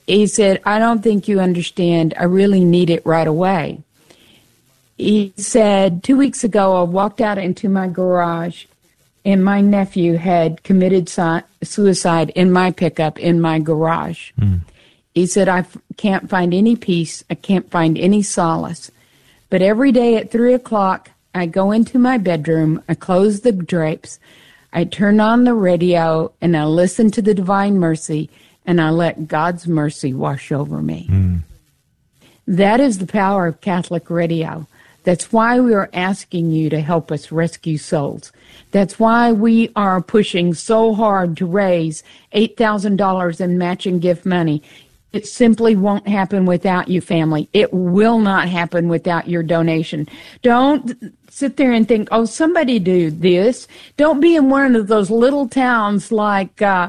He said, I don't think you understand. I really need it right away. He said, 2 weeks ago, I walked out into my garage, and my nephew had committed suicide in my pickup in my garage. He said, I can't find any peace. I can't find any solace. But every day at 3 o'clock, I go into my bedroom, I close the drapes, I turn on the radio, and I listen to the Divine Mercy, and I let God's mercy wash over me. That is the power of Catholic radio. That's why we are asking you to help us rescue souls. That's why we are pushing so hard to raise $8,000 in matching gift money. It simply won't happen without you, family. It will not happen without your donation. Don't sit there and think, oh, somebody do this. Don't be in one of those little towns like the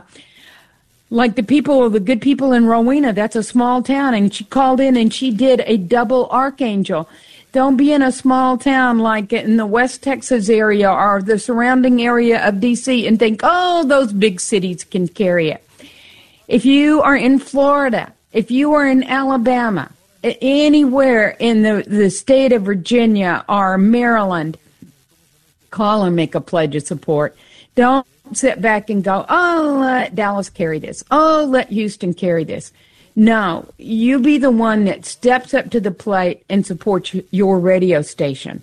good people in Rowena. That's a small town, and she called in and she did a double archangel. Don't be in a small town like in the West Texas area or the surrounding area of D.C. and think, oh, those big cities can carry it. If you are in Florida, if you are in Alabama, anywhere in the state of Virginia or Maryland, call and make a pledge of support. Don't sit back and go, oh, let Dallas carry this. Oh, let Houston carry this. No, you be the one that steps up to the plate and supports your radio station.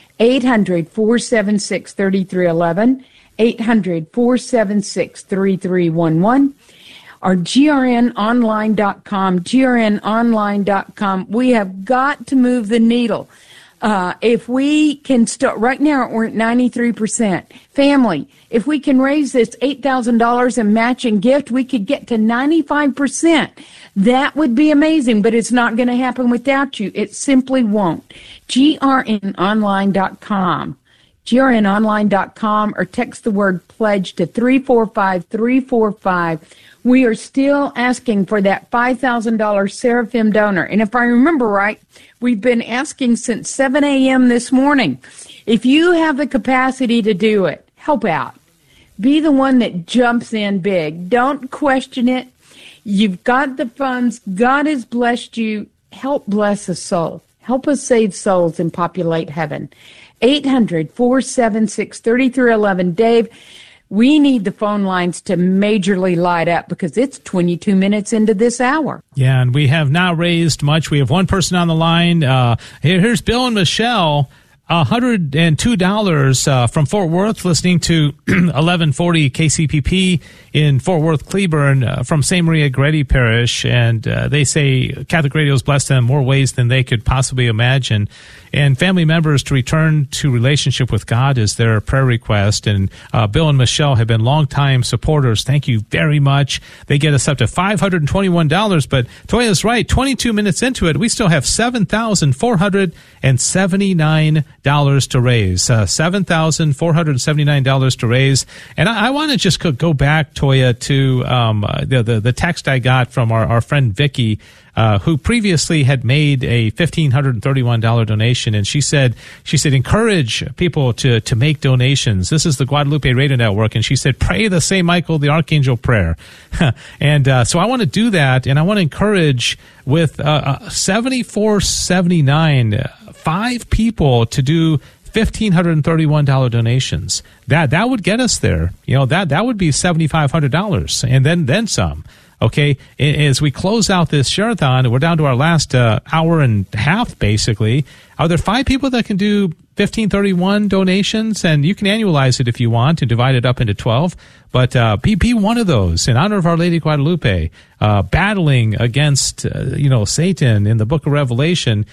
800-476-3311, 800-476-3311, or grnonline.com, grnonline.com. We have got to move the needle. If we can start, right now we're at 93%. Family, if we can raise this $8,000 in matching gift, we could get to 95%. That would be amazing, but it's not going to happen without you. It simply won't. grnonline.com, grnonline.com, or text the word pledge to 345-345. We are still asking for that $5,000 Seraphim donor. And if I remember right, we've been asking since 7 a.m. this morning. If you have the capacity to do it, help out. Be the one that jumps in big. Don't question it. You've got the funds. God has blessed you. Help bless a soul. Help us save souls and populate heaven. 800-476-3311. Dave, we need the phone lines to majorly light up because it's 22 minutes into this hour. Yeah, and we have not raised much. We have one person on the line. Here's Bill and Michelle. $102 from Fort Worth, listening to 1140 KCPP in Fort Worth, Cleburne, from St. Maria Goretti Parish. And they say Catholic Radio has blessed them in more ways than they could possibly imagine. And family members to return to relationship with God is their prayer request. And Bill and Michelle have been longtime supporters. Thank you very much. They get us up to $521. But Toya's right, 22 minutes into it, we still have $7,479 to raise. $7,479 to raise. And I want to just go back, Toya, to the text I got from our friend Vicky, who previously had made a $1,531 donation, and she said encourage people to make donations. This is the Guadalupe Radio Network, and she said pray the St. Michael the Archangel prayer. And so I want to do that, and I want to encourage with 7479 5 people to do $1,531 donations. That would get us there. You know, that would be $7,500, and then some. Okay, as we close out this share-a-thon, we're down to our last hour and a half, basically. Are there 5 people that can do 1,531 donations? And you can annualize it if you want and divide it up into 12. But be one of those in honor of Our Lady Guadalupe, battling against Satan in the Book of Revelation.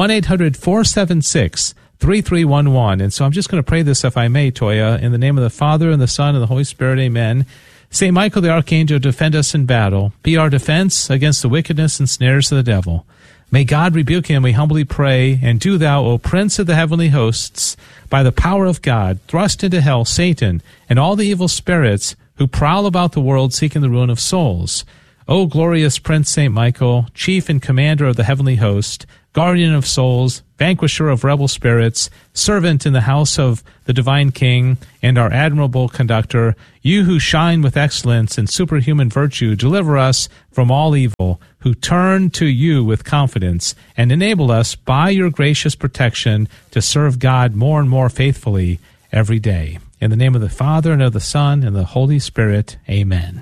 1-800-476-3311. And so I'm just going to pray this, if I may, Toya, in the name of the Father and the Son and the Holy Spirit. Amen. St. Michael the Archangel, defend us in battle. Be our defense against the wickedness and snares of the devil. May God rebuke him, we humbly pray. And do thou, O Prince of the heavenly hosts, by the power of God, thrust into hell Satan and all the evil spirits who prowl about the world seeking the ruin of souls. O glorious Prince St. Michael, chief and commander of the heavenly host, guardian of souls, vanquisher of rebel spirits, servant in the house of the divine King, and our admirable conductor, you who shine with excellence and superhuman virtue, deliver us from all evil, who turn to you with confidence, and enable us by your gracious protection to serve God more and more faithfully every day. In the name of the Father, and of the Son, and the Holy Spirit, amen.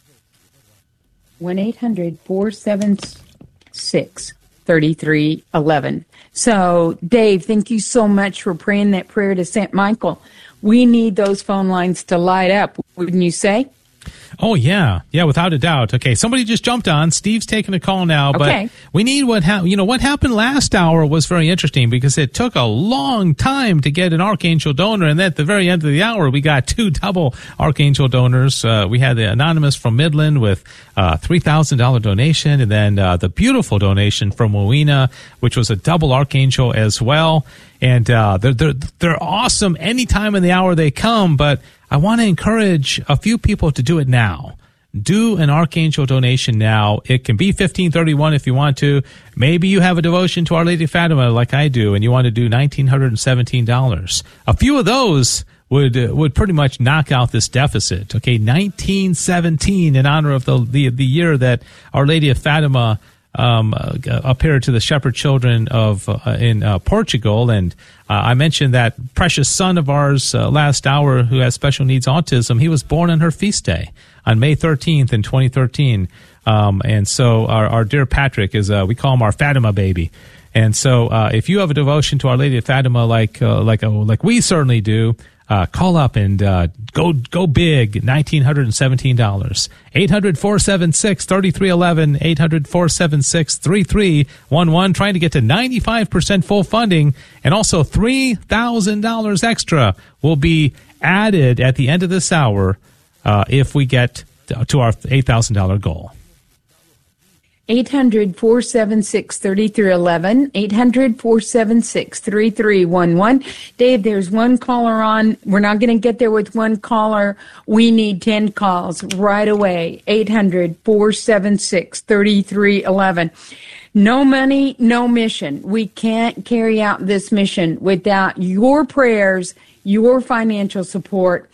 1-800-476-3311. So, Dave, thank you so much for praying that prayer to St. Michael. We need those phone lines to light up, wouldn't you say? Oh, yeah. Yeah, without a doubt. Okay, somebody just jumped on. Steve's taking a call now, but we need what happened last hour was very interesting because it took a long time to get an Archangel donor, and at the very end of the hour, we got 2 double Archangel donors. We had the Anonymous from Midland with $3,000 donation, and then the beautiful donation from Wawina, which was a double Archangel as well. And they're awesome any time in the hour they come, but I want to encourage a few people to do it now. Do an Archangel donation now. It can be $15.31 if you want to. Maybe you have a devotion to Our Lady of Fatima like I do, and you want to do $1,917. A few of those would pretty much knock out this deficit. Okay, 1917 in honor of the year that Our Lady of Fatima appeared to the shepherd children in Portugal, and I mentioned that precious son of ours last hour who has special needs autism. He was born on her feast day on May 13th in 2013, and so our dear Patrick is we call him our Fatima baby. And so if you have a devotion to Our Lady of Fatima like we certainly do, call up and go big, $1,917. 800-476-3311, 800-476-3311, trying to get to 95% full funding, and also $3,000 extra will be added at the end of this hour if we get to our $8,000 goal. 800-476-3311, 800-476-3311. Dave, there's one caller on. We're not going to get there with one caller. We need 10 calls right away. 800-476-3311. No money, no mission. We can't carry out this mission without your prayers, your financial support.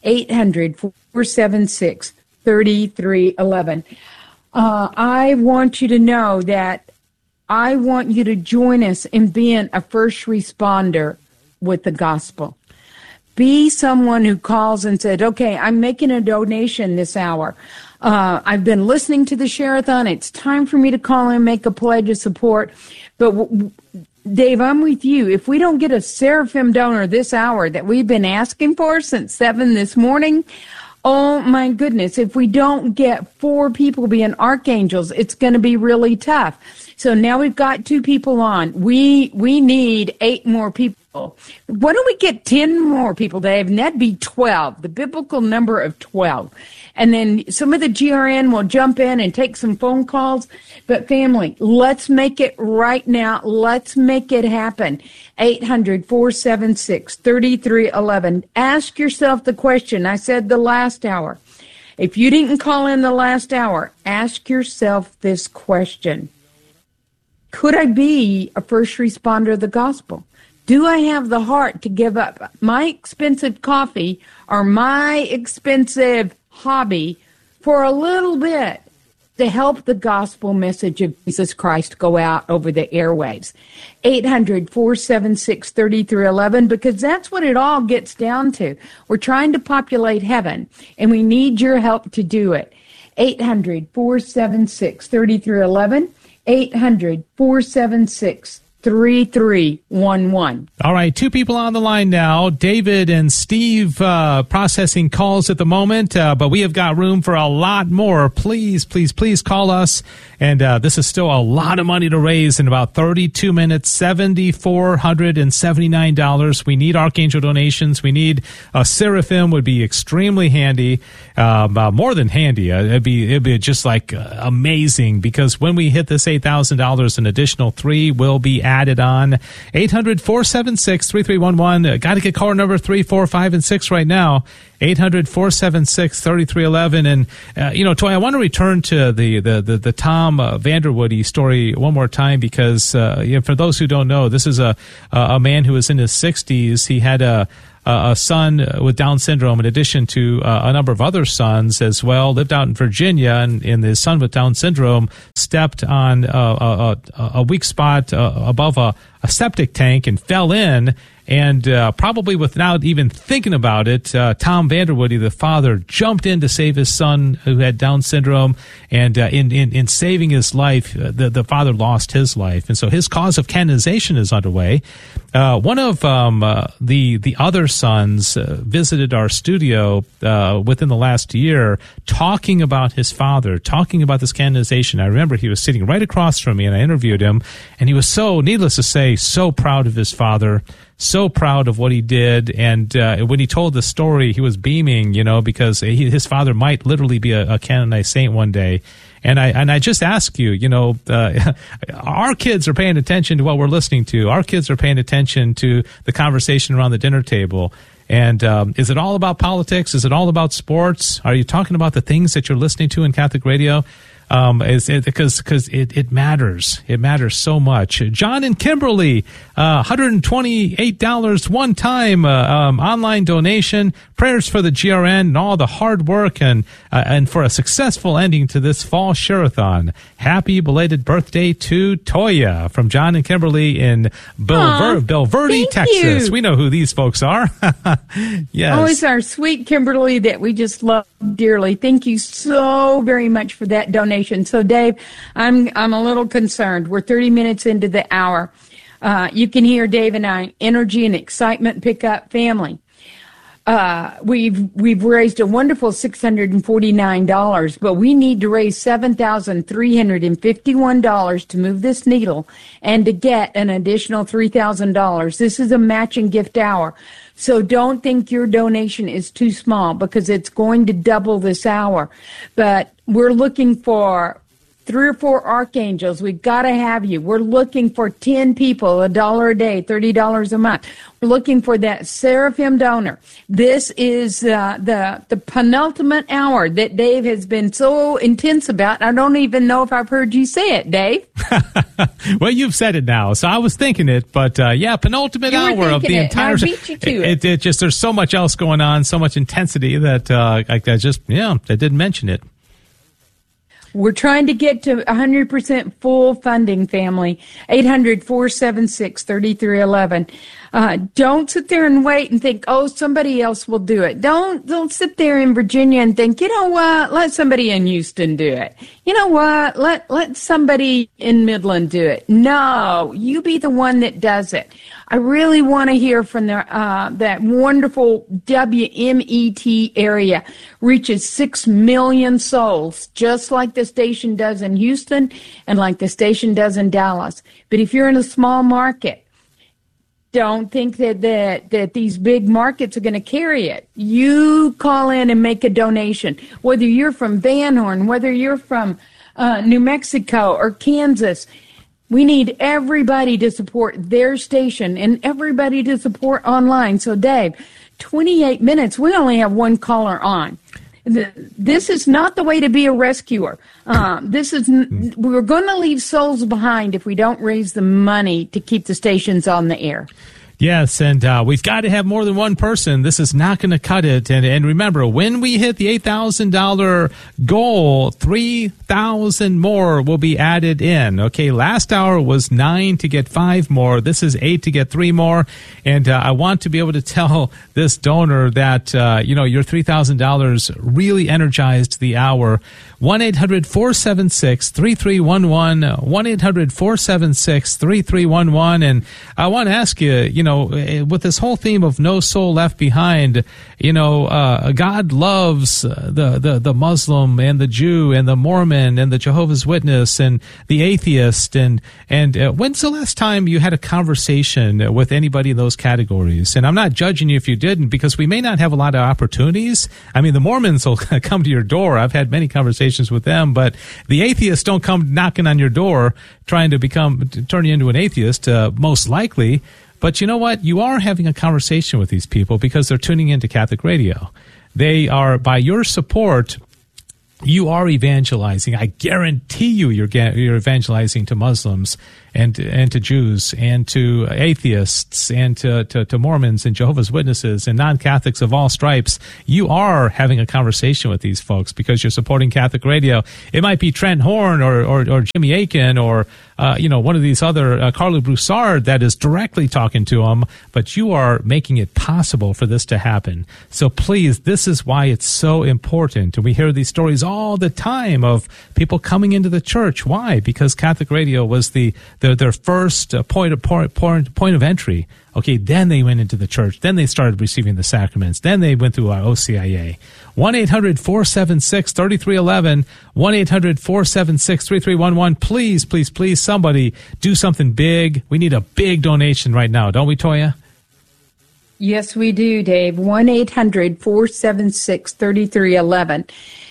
800-476-3311. I want you to know that I want you to join us in being a first responder with the gospel. Be someone who calls and said, okay, I'm making a donation this hour. I've been listening to the Share-a-thon. It's time for me to call and make a pledge of support. But Dave, I'm with you. If we don't get a Seraphim donor this hour that we've been asking for since 7 this morning, oh, my goodness, if we don't get 4 people being archangels, it's going to be really tough. So now we've got 2 people on. We need 8 more people. Why don't we get 10 more people, Dave? And that'd be 12, the biblical number of 12. And then some of the GRN will jump in and take some phone calls. But family, let's make it right now. Let's make it happen. 800-476-3311. Ask yourself the question I said the last hour. If you didn't call in the last hour, ask yourself this question. Could I be a first responder of the gospel? Do I have the heart to give up my expensive coffee or my expensive hobby for a little bit to help the gospel message of Jesus Christ go out over the airwaves? 800-476-3311, because that's what it all gets down to. We're trying to populate heaven, and we need your help to do it. 800-476-3311, 800-476-3311. All right, 2 people on the line now. David and Steve processing calls at the moment, but we have got room for a lot more. Please call us. And this is still a lot of money to raise in about 32 minutes, $7,479. We need Archangel donations. We need a Seraphim would be extremely handy, more than handy. It'd be just like amazing, because when we hit this $8,000, an additional 3 will be added added on. 800-476-3311. Got to get caller number 3, 4, 5, and 6 right now. 800-476-3311. And, Toy, I want to return to the Tom Vanderwoody story one more time because, for those who don't know, this is a man who was in his 60s. He had a son with Down syndrome, in addition to a number of other sons as well. Lived out in Virginia, and his son with Down syndrome stepped on a weak spot above a septic tank and fell in. And probably without even thinking about it, Tom Vanderwoody, the father, jumped in to save his son who had Down syndrome. And in saving his life, the father lost his life. And so his cause of canonization is underway. One of the other sons visited our studio within the last year, talking about his father, talking about this canonization. I remember he was sitting right across from me, and I interviewed him. And he was so, needless to say, so proud of his father. So proud of what he did, and when he told the story, he was beaming, because his father might literally be a canonized saint one day. And I just ask you, our kids are paying attention to what we're listening to. Our kids are paying attention to the conversation around the dinner table. And is it all about politics? Is it all about sports? Are you talking about the things that you're listening to in Catholic radio? Because it matters. It matters so much. John and Kimberly, $128 one time online donation. Prayers for the GRN and all the hard work and for a successful ending to this fall share-a-thon. Happy belated birthday to Toya from John and Kimberly in Belverde, Texas. You. We know who these folks are. Yes. Oh, it's our sweet Kimberly that we just love dearly. Thank you so very much for that donation. So, Dave, I'm a little concerned. We're 30 minutes into the hour. You can hear Dave and I energy and excitement pick up. Family. We've raised a wonderful $649, but we need to raise $7,351 to move this needle and to get an additional $3,000. This is a matching gift hour. So don't think your donation is too small, because it's going to double this hour. But we're looking for 3 or 4 archangels. We've got to have you. We're looking for 10 people, $1 a day, $30 a month. We're looking for that seraphim donor. This is the penultimate hour that Dave has been so intense about. I don't even know if I've heard you say it, Dave. Well, you've said it now, so I was thinking it. But penultimate hour of the entire. I beat you to it. It just, there's so much else going on, so much intensity that I didn't mention it. We're trying to get to 100% full funding, family. 800-476-3311. Don't sit there and wait and think, oh, somebody else will do it. Don't sit there in Virginia and think, you know what, let somebody in Houston do it. You know what, let somebody in Midland do it. No, you be the one that does it. I really want to hear from that wonderful WMET area. Reaches 6 million souls, just like the station does in Houston and like the station does in Dallas. But if you're in a small market, don't think that these big markets are going to carry it. You call in and make a donation, whether you're from Van Horn, whether you're from New Mexico or Kansas. We need everybody to support their station and everybody to support online. So, Dave, 28 minutes, we only have one caller on. This is not the way to be a rescuer. We're going to leave souls behind if we don't raise the money to keep the stations on the air. Yes, and we've got to have more than one person. This is not going to cut it. And remember, when we hit the $8,000 goal, 3,000 more will be added in. Okay, last hour was 9 to get 5 more. This is 8 to get 3 more. And I want to be able to tell this donor that, your $3,000 really energized the hour. 1-800-476-3311, 1-800-476-3311. And I want to ask you, with this whole theme of no soul left behind, God loves the Muslim and the Jew and the Mormon and the Jehovah's Witness and the atheist. And when's the last time you had a conversation with anybody in those categories? And I'm not judging you if you didn't, because we may not have a lot of opportunities. I mean, the Mormons will come to your door. I've had many conversations with them, but the atheists don't come knocking on your door trying to turn you into an atheist, most likely. But you know what? You are having a conversation with these people because they're tuning into Catholic radio. They are, by your support, you are evangelizing. I guarantee you're evangelizing to Muslims and to Jews and to atheists and to Mormons and Jehovah's Witnesses and non-Catholics of all stripes. You are having a conversation with these folks because you're supporting Catholic radio. It might be Trent Horn or Jimmy Akin or one of these other Carlo Broussard that is directly talking to them, but you are making it possible for this to happen. So please, this is why it's so important. And we hear these stories all the time of people coming into the church. Why? Because Catholic radio was their first point of entry. Okay, then they went into the church. Then they started receiving the sacraments. Then they went through our OCIA. 1-800-476-3311. 1-800-476-3311. Please, please, please, somebody do something big. We need a big donation right now, don't we, Toya? Yes, we do, Dave. 1-800-476-3311.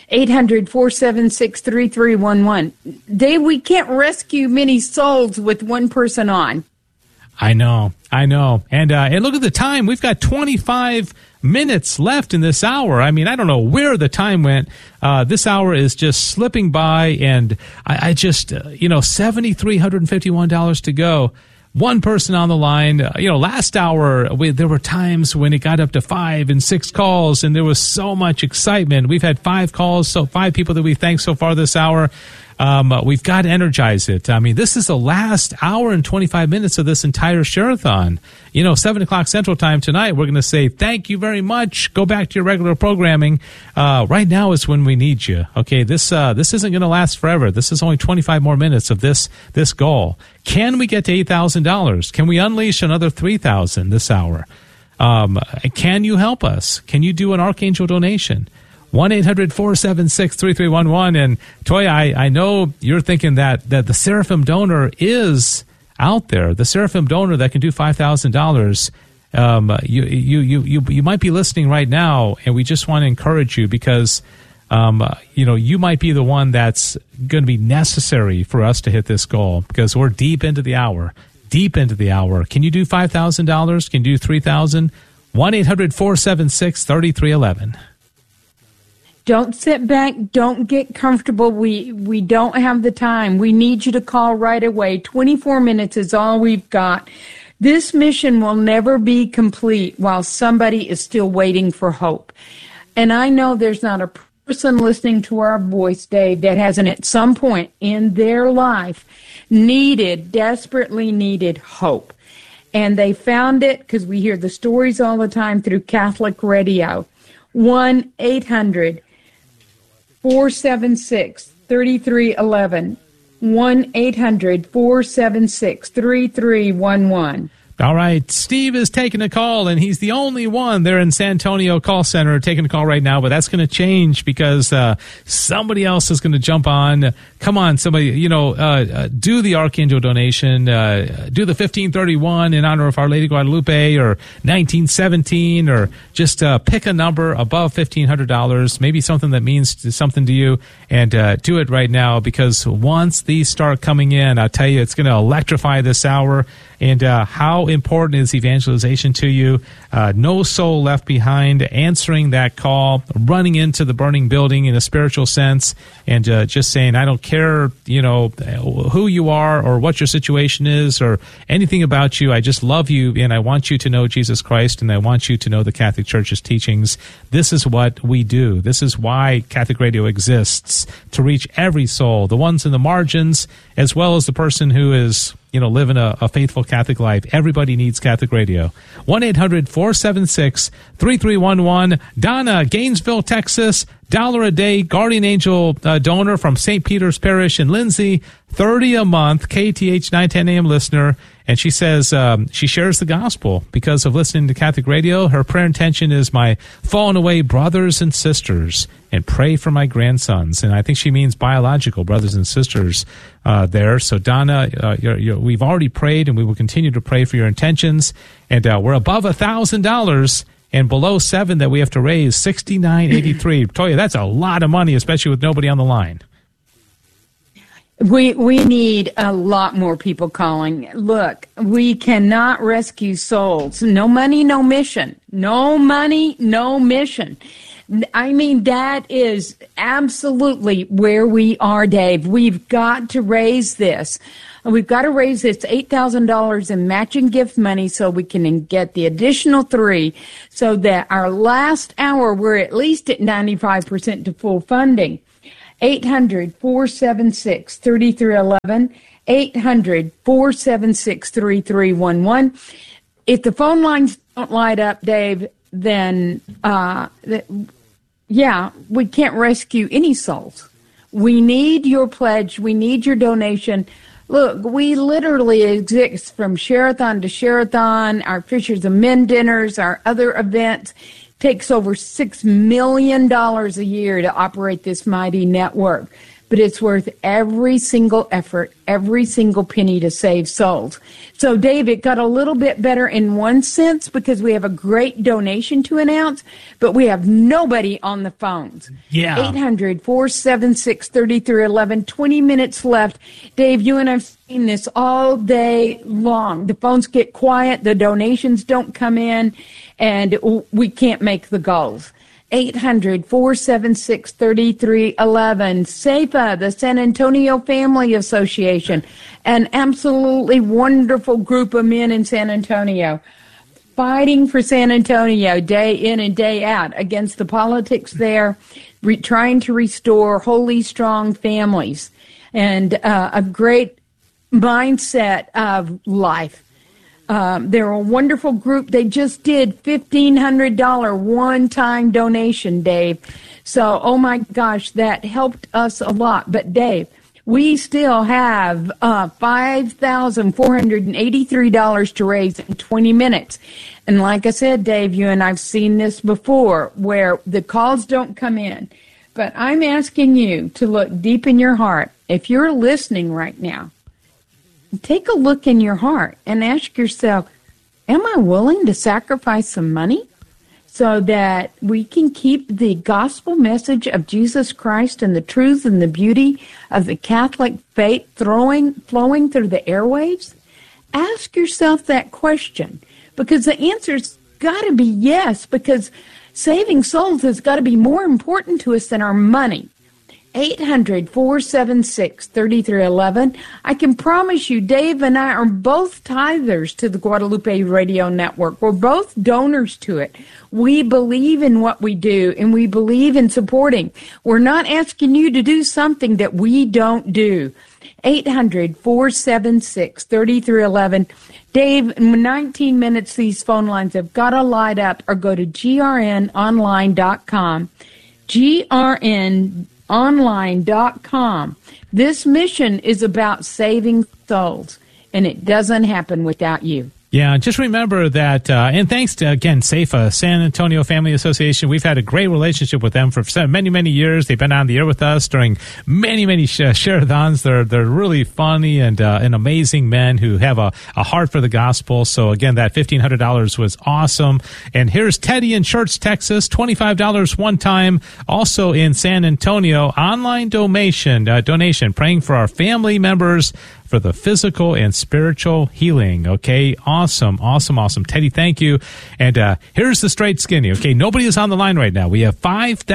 800-476-3311. Dave, we can't rescue many souls with one person on. I know. And look at the time. We've got 25 minutes left in this hour. I mean, I don't know where the time went. This hour is just slipping by, and I just, $7,351 to go. One person on the line. Last hour, there were times when it got up to 5 and 6 calls, and there was so much excitement. We've had 5 calls, so 5 people that we thank so far this hour. We've got to energize it. I mean, this is the last hour and 25 minutes of this entire share-a-thon. 7 o'clock Central Time tonight, we're going to say thank you very much. Go back to your regular programming. Right now is when we need you. Okay, this isn't going to last forever. This is only 25 more minutes of this goal. Can we get to $8,000? Can we unleash another $3,000 this hour? Can you help us? Can you do an Archangel donation? 1-800-476-3311. And Toya, I know you're thinking that the Seraphim donor is out there. The Seraphim donor that can do $5,000. You might be listening right now, and we just want to encourage you because you might be the one that's going to be necessary for us to hit this goal because we're deep into the hour. Can you do $5,000? Can you do $3,000? 1-800-476-3311. Don't sit back. Don't get comfortable. We don't have the time. We need you to call right away. 24 minutes is all we've got. This mission will never be complete while somebody is still waiting for hope. And I know there's not a person listening to our voice, Dave, that hasn't at some point in their life desperately needed hope. And they found it because we hear the stories all the time through Catholic radio. 1-800-476-3311. 1-800-476-3311. All right, Steve is taking a call, and he's the only one there in San Antonio call center taking a call right now, but that's going to change because somebody else is going to jump on. Come on, somebody, do the Archangel donation, do the 1531 in honor of Our Lady Guadalupe or 1917, or just pick a number above $1,500, maybe something that means something to you, and do it right now because once these start coming in, I'll tell you, it's going to electrify this hour. And how important is evangelization to you? No soul left behind, answering that call, running into the burning building in a spiritual sense, and just saying, I don't care, who you are or what your situation is or anything about you. I just love you, and I want you to know Jesus Christ, and I want you to know the Catholic Church's teachings. This is what we do. This is why Catholic Radio exists, to reach every soul, the ones in the margins, as well as the person who is living a faithful Catholic life. Everybody needs Catholic radio. 1-800-476-3311. Donna, Gainesville, Texas, $1 a day, Guardian Angel donor from St. Peter's Parish in Lindsay, $30 a month, KTH 910 AM listener. And she says she shares the gospel because of listening to Catholic radio. Her prayer intention is my fallen away brothers and sisters, and pray for my grandsons. And I think she means biological brothers and sisters there. So, Donna, we've already prayed, and we will continue to pray for your intentions. And we're above $1,000 and below $7,000 that we have to raise, $69.83. Toya, that's a lot of money, especially with nobody on the line. We need a lot more people calling. Look, we cannot rescue souls. No money, no mission. No money, no mission. I mean, that is absolutely where we are, Dave. We've got to raise this. We've got to raise this $8,000 in matching gift money so we can get the additional $3,000 so that our last hour we're at least at 95% to full funding. 800-476-3311, 800-476-3311. If the phone lines don't light up, Dave, then, we can't rescue any souls. We need your pledge. We need your donation. Look, we literally exist from Share-a-thon to Share-a-thon, our Fishers of Men dinners, our other events. Takes over $6 million a year to operate this mighty network. But it's worth every single effort, every single penny to save souls. So, Dave, it got a little bit better in one sense because we have a great donation to announce, but we have nobody on the phones. Yeah. 800-476-3311, 20 minutes left. Dave, you and I have seen this all day long. The phones get quiet, the donations don't come in, and we can't make the goals. 800-476-3311. SAFA, the San Antonio Family Association, an absolutely wonderful group of men in San Antonio, fighting for San Antonio day in and day out against the politics there, trying to restore holy, strong families and a great mindset of life. They're a wonderful group. They just did $1,500 one-time donation, Dave. So, oh my gosh, that helped us a lot. But, Dave, we still have $5,483 to raise in 20 minutes. And like I said, Dave, you and I've seen this before where the calls don't come in. But I'm asking you to look deep in your heart. If you're listening right now, take a look in your heart and ask yourself, am I willing to sacrifice some money so that we can keep the gospel message of Jesus Christ and the truth and the beauty of the Catholic faith flowing through the airwaves? Ask yourself that question, because the answer's got to be yes, because saving souls has got to be more important to us than our money. 800-476-3311. I can promise you, Dave and I are both tithers to the Guadalupe Radio Network. We're both donors to it. We believe in what we do, and we believe in supporting. We're not asking you to do something that we don't do. 800-476-3311. Dave, in 19 minutes, these phone lines have got to light up, or go to grnonline.com. grnonline.com. This mission is about saving souls, and it doesn't happen without you. Yeah, just remember that, and thanks to, again, SAFA, San Antonio Family Association. We've had a great relationship with them for many, many years. They've been on the air with us during many, many share-a-thons. They're really funny and amazing men who have a heart for the gospel. So, again, that $1,500 was awesome. And here's Teddy in Church, Texas, $25 one time. Also in San Antonio, online donation, praying for our family members for the physical and spiritual healing. Okay, awesome. Teddy, thank you. And here's the straight skinny. Okay, nobody is on the line right now. We have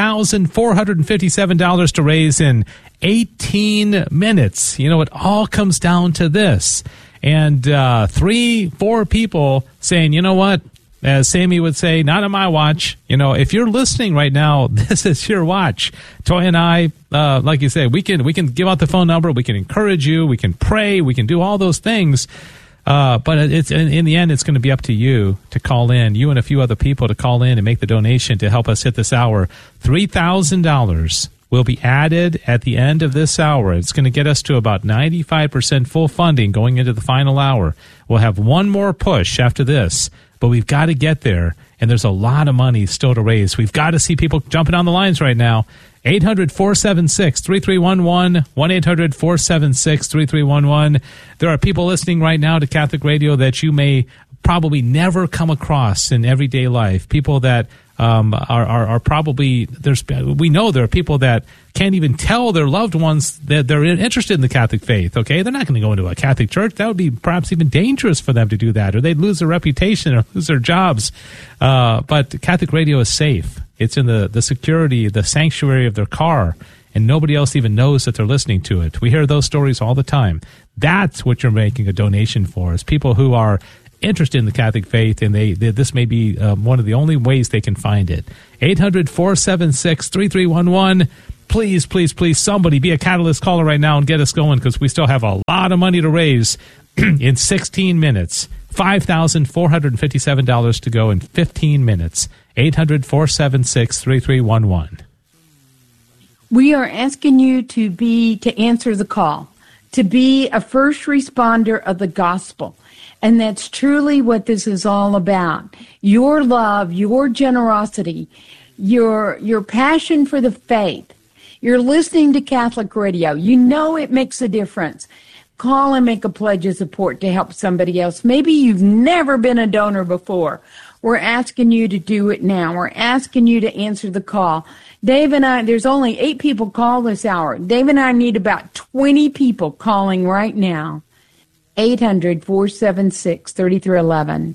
$5,457 to raise in 18 minutes. You know, it all comes down to this. And 3-4 people saying, you know what? As Sammy would say, not on my watch. You know, if you're listening right now, this is your watch. Toy and I, like you say, we can give out the phone number, we can encourage you, we can pray, we can do all those things. But it's in the end, it's going to be up to you to call in, you and a few other people to call in and make the donation to help us hit this hour. $3,000 will be added at the end of this hour. It's going to get us to about 95% full funding going into the final hour. We'll have one more push after this, but we've got to get there, and there's a lot of money still to raise. We've got to see people jumping on the lines right now. 800-476-3311, 1-800-476-3311. There are people listening right now to Catholic Radio that you may probably never come across in everyday life. People that are probably, we know there are people that can't even tell their loved ones that they're interested in the Catholic faith, okay? They're not going to go into a Catholic church. That would be perhaps even dangerous for them to do that, or they'd lose their reputation or lose their jobs. But Catholic Radio is safe. It's in the security, the sanctuary of their car, and nobody else even knows that they're listening to it. We hear those stories all the time. That's what you're making a donation for, is people who are interested in the Catholic faith, and this may be one of the only ways they can find it. 800-476-3311. Please, please, please, somebody be a Catalyst caller right now and get us going, because we still have a lot of money to raise in 16 minutes. $5,457 to go in 15 minutes. 800-476-3311. We are asking you to answer the call, to be a first responder of the gospel. And that's truly what this is all about. Your love, your generosity, your passion for the faith. You're listening to Catholic Radio. You know it makes a difference. Call and make a pledge of support to help somebody else. Maybe you've never been a donor before. We're asking you to do it now. We're asking you to answer the call. Dave and I, there's only 8 people call this hour. Dave and I need about 20 people calling right now. 800-476-3311.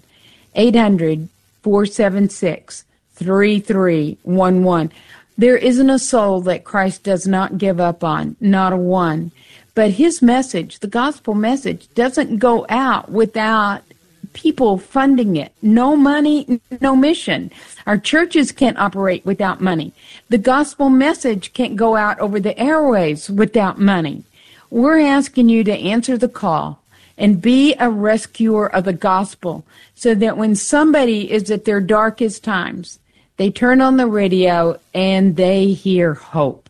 800-476-3311. There isn't a soul that Christ does not give up on, not a one. But his message, the gospel message, doesn't go out without people funding it. No money, no mission. Our churches can't operate without money. The gospel message can't go out over the airwaves without money. We're asking you to answer the call and be a rescuer of the gospel, so that when somebody is at their darkest times, they turn on the radio and they hear hope.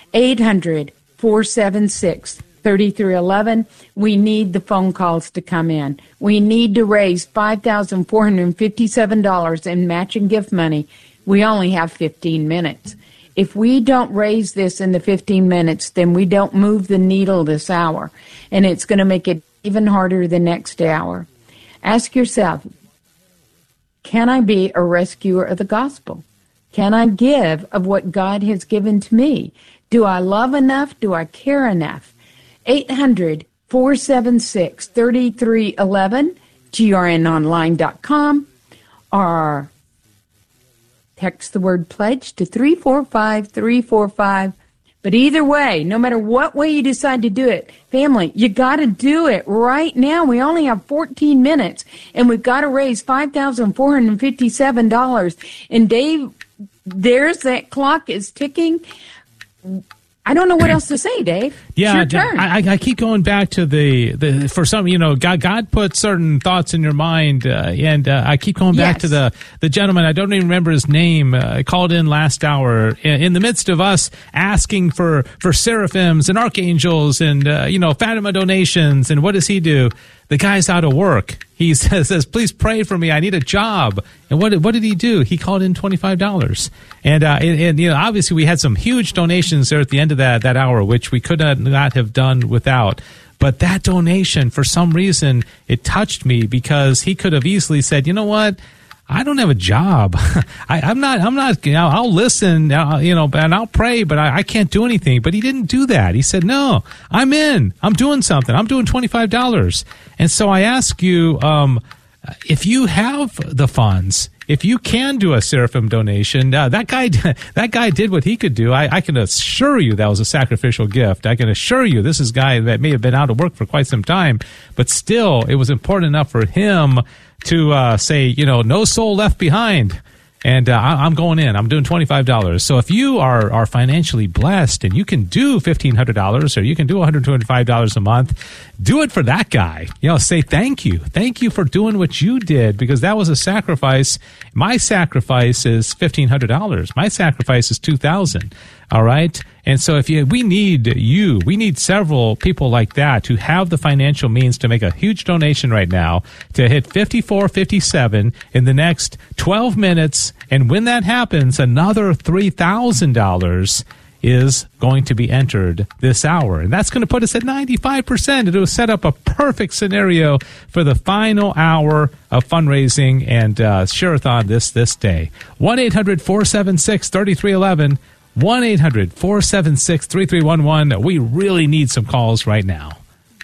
800-476-3311. We need the phone calls to come in. We need to raise $5,457 in matching gift money. We only have 15 minutes. If we don't raise this in the 15 minutes, then we don't move the needle this hour, and it's going to make it even harder the next hour. Ask yourself, can I be a rescuer of the gospel? Can I give of what God has given to me? Do I love enough? Do I care enough? 800-476-3311, grnonline.com, or text the word pledge to 345-345. But either way, no matter what way you decide to do it, family, you got to do it right now. We only have 14 minutes, and we've got to raise $5,457. And Dave, there's that clock is ticking. I don't know what else to say, Dave. Yeah, it's your turn. I keep going back to the for some, God put certain thoughts in your mind, and I keep going back to the gentleman. I don't even remember his name. Called in last hour in the midst of us asking for seraphims and archangels and Fatima donations. And what does he do? The guy's out of work. He says, please pray for me. I need a job. And what did he do? He called in $25. And obviously we had some huge donations there at the end of that hour, which we could not have done without. But that donation, for some reason, it touched me, because he could have easily said, you know what? I don't have a job. I'm not, I'll listen, and I'll pray, but I can't do anything. But he didn't do that. He said, no, I'm in. I'm doing something. I'm doing $25. And so I ask you, if you have the funds, if you can do a Seraphim donation, that guy did what he could do. I can assure you that was a sacrificial gift. I can assure you this is a guy that may have been out of work for quite some time, but still it was important enough for him to say, no soul left behind. And I'm going in. I'm doing $25. So if you are financially blessed and you can do $1,500 or you can do $125 a month, do it for that guy. Say thank you. Thank you for doing what you did, because that was a sacrifice. My sacrifice is $1,500. My sacrifice is $2,000. All right. And so we need several people like that who have the financial means to make a huge donation right now to hit 5457 in the next 12 minutes. And when that happens, another $3,000 is going to be entered this hour. And that's going to put us at 95%. It will set up a perfect scenario for the final hour of fundraising and Share-a-thon this day. 1-800-476-3311. 1-800-476-3311. We really need some calls right now.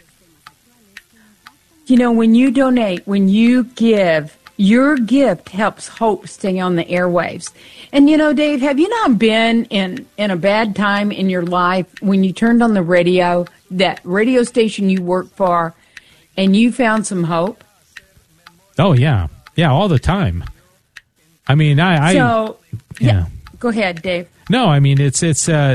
You know, when you donate, when you give, your gift helps hope stay on the airwaves. And, you know, Dave, have you not been in a bad time in your life when you turned on the radio, that radio station you work for, and you found some hope? Oh, yeah. Yeah, all the time. I mean, yeah. Go ahead, Dave. No, I mean, that's,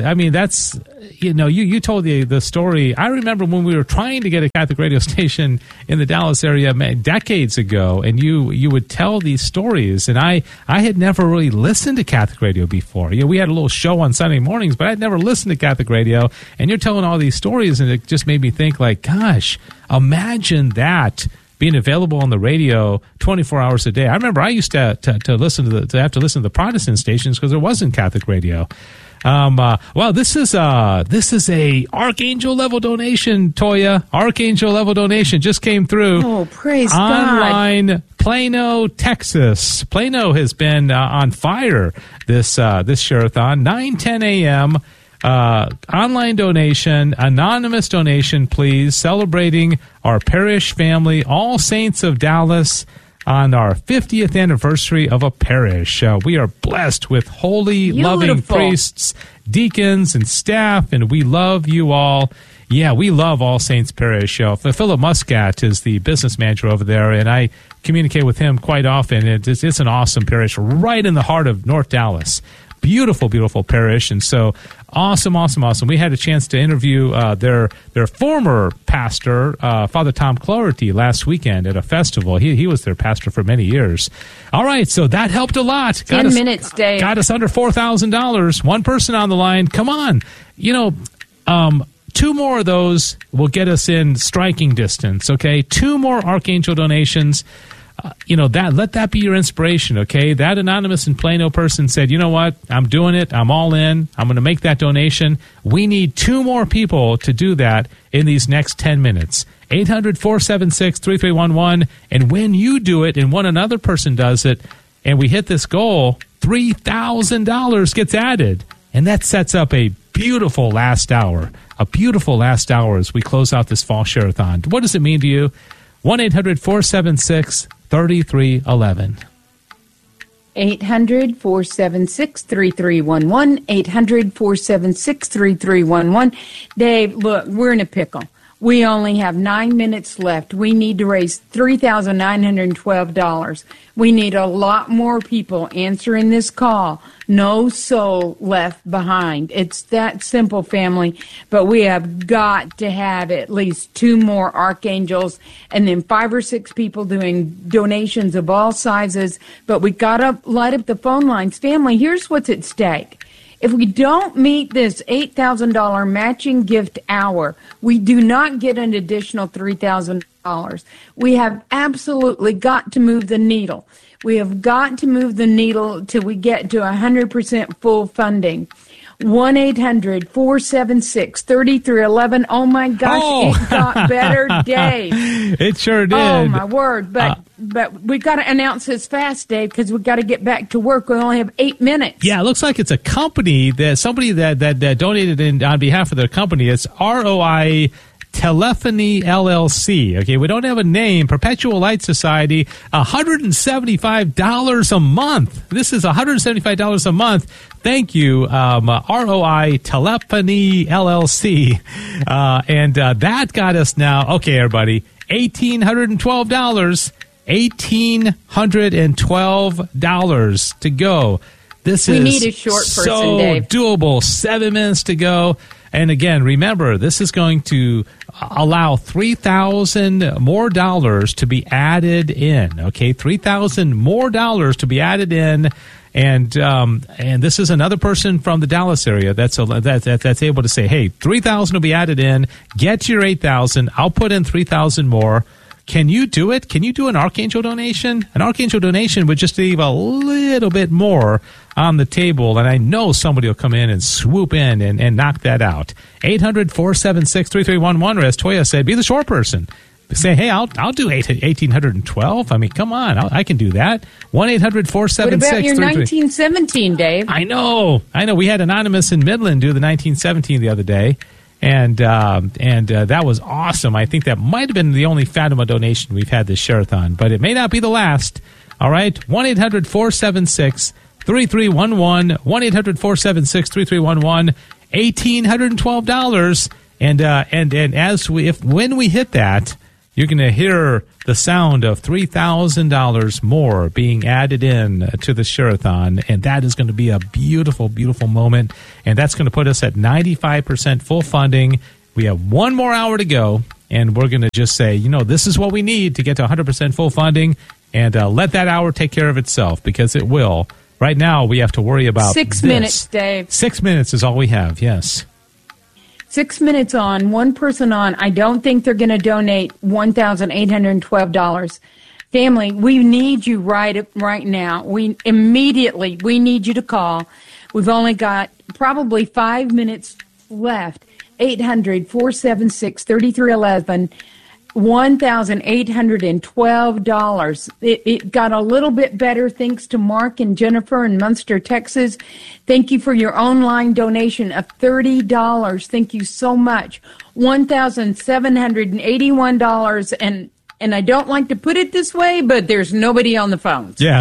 you know, you told the story. I remember when we were trying to get a Catholic radio station in the Dallas area decades ago, and you would tell these stories, and I had never really listened to Catholic radio before. You know, we had a little show on Sunday mornings, but I'd never listened to Catholic radio, and you're telling all these stories, and it just made me think, like, gosh, imagine that being available on the radio 24 hours a day. I remember I used to listen to have to listen to the Protestant stations because there wasn't Catholic radio. Well, this is a Archangel level donation, Toya. Archangel level donation just came through. Oh, praise Online, God. Plano, Texas. Plano has been on fire this Share-a-thon. 9:10 a.m. Online donation, anonymous donation, please. Celebrating our parish family, All Saints of Dallas, on our 50th anniversary of a parish. We are blessed with holy, loving priests, deacons, and staff, and we love you all. Yeah, we love All Saints Parish. Philip Muscat is the business manager over there, and I communicate with him quite often. It's an awesome parish right in the heart of North Dallas. Beautiful, beautiful parish, and so awesome. We had a chance to interview their former pastor, Father Tom Clarity, last weekend at a festival. He was their pastor for many years. All right, so that helped a lot. 10 minutes, Dave. Got us under $4,000. One person on the line. Come on. You know, 2 more of those will get us in striking distance, okay? 2 more Archangel donations. Let that be your inspiration, okay? That anonymous in Plano person said, you know what? I'm doing it. I'm all in. I'm going to make that donation. We need 2 more people to do that in these next 10 minutes. 800-476-3311. And when you do it and when another person does it and we hit this goal, $3,000 gets added. And that sets up a beautiful last hour. A beautiful last hour as we close out this fall Share-a-thon. What does it mean to you? 1-800-476-3311. 800-476-3311. 800-476-3311. Dave, look, we're in a pickle. We only have 9 minutes left. We need to raise $3,912. We need a lot more people answering this call. No soul left behind. It's that simple, family. But we have got to have at least 2 more archangels and then 5 or 6 people doing donations of all sizes. But we got to light up the phone lines. Family, here's what's at stake. If we don't meet this $8,000 matching gift hour, we do not get an additional $3,000. We have absolutely got to move the needle. We have got to move the needle till we get to 100% full funding. 1-800-476-3311. Oh, my gosh, It got better, Dave. It sure did. Oh, my word. But we've got to announce this fast, Dave, because we've got to get back to work. We only have 8 minutes. Yeah, it looks like it's a company, somebody that donated on behalf of their company. It's ROI Telephony LLC. Okay, we don't have a name. Perpetual Light Society, $175 a month. This is $175 a month. Thank you, ROI Telephony LLC. And that got us now, okay, everybody, $1,812. $1,812 to go. We need a short person, so Dave. Doable. 7 minutes to go. And again, remember, this is going to allow $3,000 more dollars to be added in. Okay, $3,000 more dollars to be added in. And this is another person from the Dallas area that's able to say, hey, 3,000 will be added in. Get your 8,000. I'll put in 3,000 more. Can you do it? Can you do an Archangel donation? An Archangel donation would just leave a little bit more on the table, and I know somebody will come in and swoop in and knock that out. 800-476-3311, or as Toya said, be the short person. Say, hey, I'll do 1,812. I mean, come on, I can do that. 1-800-476-3311. What about your 1917, Dave? I know. We had Anonymous in Midland do the 1917 the other day. And that was awesome. I think that might have been the only Fatima donation we've had this share-a-thon, but it may not be the last. All right, 1-800-476-3311, 1-800-476-3311, $1,812. And when we hit that, you're going to hear the sound of $3,000 more being added in to the share-a-thon, and that is going to be a beautiful, beautiful moment, and that's going to put us at 95% full funding. We have one more hour to go, and we're going to just say, this is what we need to get to 100% full funding, and let that hour take care of itself, because it will. Right now, we have to worry about 6 minutes, Dave. 6 minutes is all we have, yes. 6 minutes on, one person on. I don't think they're going to donate $1,812. Family, we need you right now. We need you to call. We've only got probably 5 minutes left. 800-476-3311. $1,812. It got a little bit better thanks to Mark and Jennifer in Munster, Texas. Thank you for your online donation of $30. Thank you so much. $1,781. And I don't like to put it this way, but there's nobody on the phones. Yeah.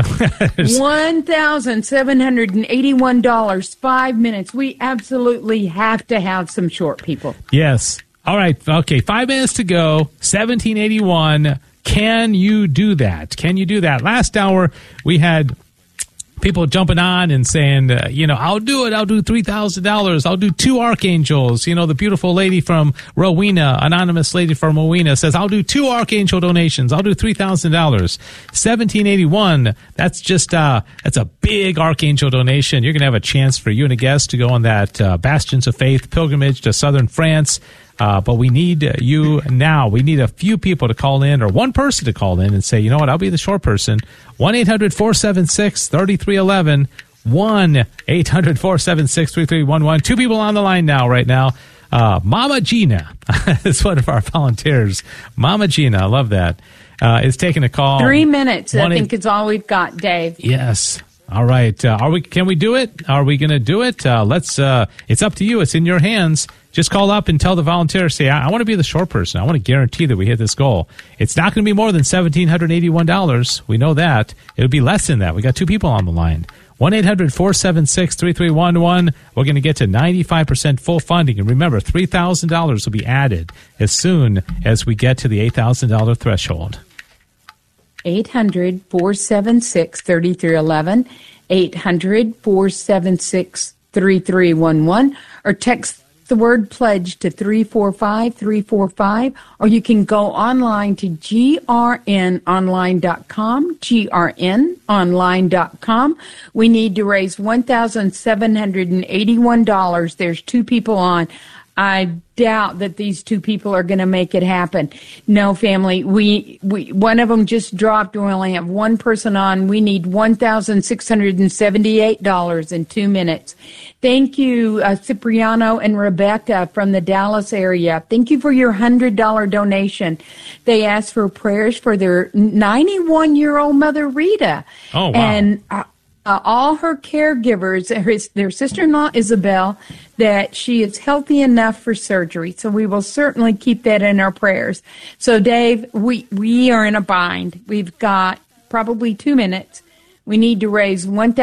$1,781, 5 minutes. We absolutely have to have some short people. Yes. All right. Okay. 5 minutes to go. 1781. Can you do that? Can you do that? Last hour, we had people jumping on and saying, I'll do it. I'll do $3,000. I'll do 2 archangels. The beautiful lady from Rowena, anonymous lady from Rowena, says, I'll do 2 archangel donations. I'll do $3,000. 1781. That's just that's a big archangel donation. You're going to have a chance for you and a guest to go on that Bastions of Faith pilgrimage to southern France. But we need you now. We need a few people to call in, or one person to call in and say, you know what, I'll be the short person. 1-800-476-3311. 1-800-476-3311. 2 people on the line now, right now. Mama Gina is one of our volunteers. Mama Gina, I love that, is taking a call. 3 minutes, I think it's all we've got, Dave. Yes. All right. Can we do it? Are we going to do it? It's up to you. It's in your hands. Just call up and tell the volunteer, say, I want to be the short person. I want to guarantee that we hit this goal. It's not going to be more than $1,781. We know that. It'll be less than that. We got 2 people on the line. 1-800-476-3311. We're going to get to 95% full funding. And remember, $3,000 will be added as soon as we get to the $8,000 threshold. 800-476-3311, 800-476-3311, or text the word pledge to 345-345, or you can go online to grnonline.com, grnonline.com. We need to raise $1,781. There's 2 people on. I doubt that these 2 people are going to make it happen. No, family, we one of them just dropped. We only have one person on. We need $1,678 in 2 minutes. Thank you, Cipriano and Rebecca from the Dallas area. Thank you for your $100 donation. They asked for prayers for their 91-year-old mother, Rita. Oh, wow. And all her caregivers, their sister-in-law, Isabel, that she is healthy enough for surgery. So we will certainly keep that in our prayers. So, Dave, we are in a bind. We've got probably 2 minutes. We need to raise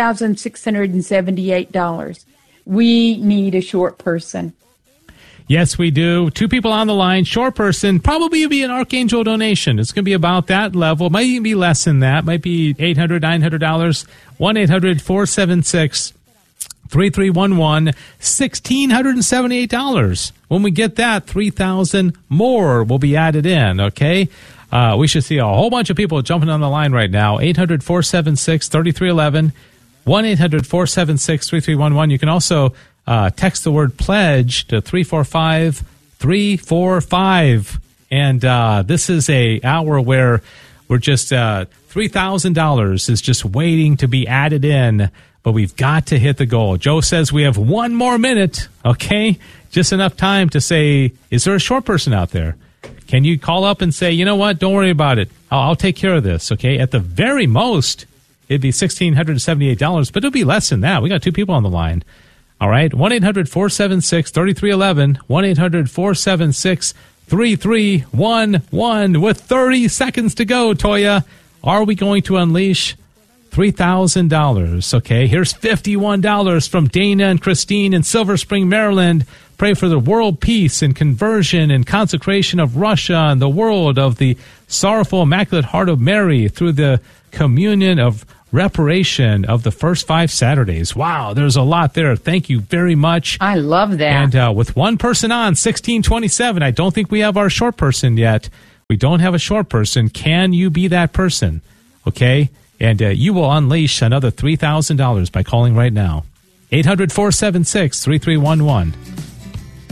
$1,678. We need a short person. Yes, we do. 2 people on the line. Short person, probably be an Archangel donation. It's going to be about that level. Might even be less than that. Might be $800, $900. 1-800-476-3311. $1,678. When we get that, $3,000 more will be added in, okay? We should see a whole bunch of people jumping on the line right now. 800-476-3311. 1-800-476-3311. You can also text the word pledge to 345-345. And this is a hour where we're just $3,000 is just waiting to be added in, but we've got to hit the goal. Joe says we have one more minute, okay? Just enough time to say, is there a short person out there? Can you call up and say, you know what, don't worry about it. I'll take care of this, okay? At the very most, it'd be $1,678, but it'll be less than that. We got two people on the line. All right, 1-800-476-3311, 1-800-476-3311. With 30 seconds to go, Toya, are we going to unleash $3,000? Okay, here's $51 from Dana and Christine in Silver Spring, Maryland. Pray for the world peace and conversion and consecration of Russia and the world of the sorrowful Immaculate Heart of Mary through the communion of reparation of the first 5 Saturdays. Wow, there's a lot there. Thank you very much. I love that. And with one person on, 1627, I don't think we have our short person yet. We don't have a short person. Can you be that person? Okay? And you will unleash another $3,000 by calling right now. 800-476-3311.